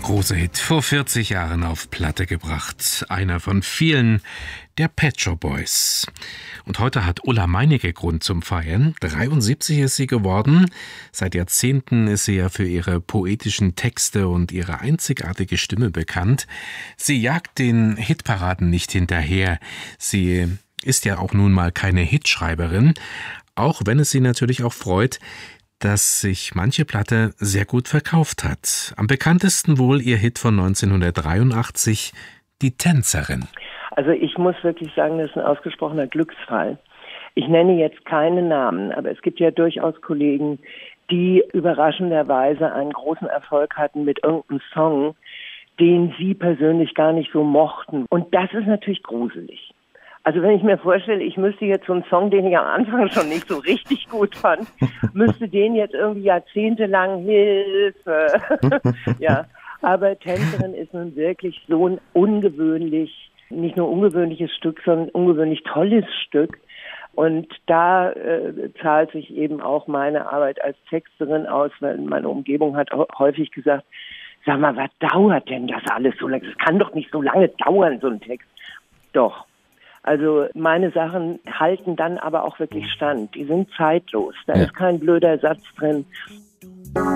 große Hit, vor 40 Jahren auf Platte gebracht. Einer von vielen, der Pet Shop Boys. Und heute hat Ulla Meinecke Grund zum Feiern. 73 ist sie geworden. Seit Jahrzehnten ist sie ja für ihre poetischen Texte und ihre einzigartige Stimme bekannt. Sie jagt den Hitparaden nicht hinterher. Sie ist ja auch nun mal keine Hitschreiberin, auch wenn es sie natürlich auch freut, dass sich manche Platte sehr gut verkauft hat. Am bekanntesten wohl ihr Hit von 1983, Die Tänzerin. Also ich muss wirklich sagen, das ist ein ausgesprochener Glücksfall. Ich nenne jetzt keine Namen, aber es gibt ja durchaus Kollegen, die überraschenderweise einen großen Erfolg hatten mit irgendeinem Song, den sie persönlich gar nicht so mochten. Und das ist natürlich gruselig. Also wenn ich mir vorstelle, ich müsste jetzt so einen Song, den ich am Anfang schon nicht so richtig gut fand, müsste den jetzt irgendwie jahrzehntelang Hilfe. Ja, aber Tänzerin ist nun wirklich so ein ungewöhnlich, nicht nur ungewöhnliches Stück, sondern ungewöhnlich tolles Stück. Und da zahlt sich eben auch meine Arbeit als Texterin aus, weil meine Umgebung hat häufig gesagt, sag mal, was dauert denn das alles so lange? Das kann doch nicht so lange dauern, so ein Text. Doch. Also meine Sachen halten dann aber auch wirklich stand. Die sind zeitlos. Da ist kein blöder Satz drin.